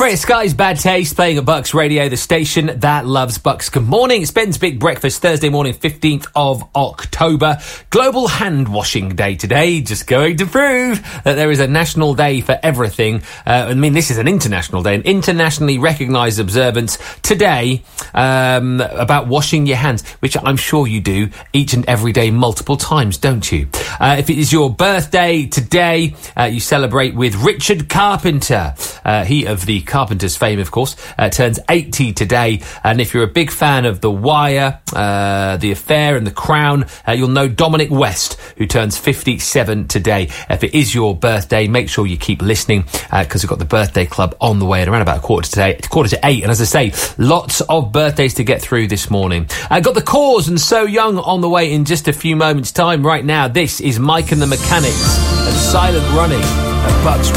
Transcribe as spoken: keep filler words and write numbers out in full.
Freya Sky's Bad Taste playing at Bucks Radio, the station that loves Bucks. Good morning. It's Ben's Big Breakfast, Thursday morning, fifteenth of October. Global Hand Washing Day today. Just going to prove that there is a national day for everything. Uh, I mean, this is an international day, an internationally recognised observance today um, about washing your hands, which I'm sure you do each and every day multiple times, don't you? Uh, if it is your birthday today, uh, you celebrate with Richard Carpenter. Uh, he of the Carpenter's fame, of course, uh, turns eighty today. And if you're a big fan of The Wire, uh, The Affair and The Crown, uh, you'll know Dominic West, who turns fifty-seven today. If it is your birthday, make sure you keep listening, because uh, we've got the birthday club on the way at around about a quarter to, eight, quarter to eight. And as I say, lots of birthdays to get through this morning. I uh, got The Cause and So Young on the way in just a few moments' time. Right now, this is Mike and the Mechanics and Silent Running at Bucks.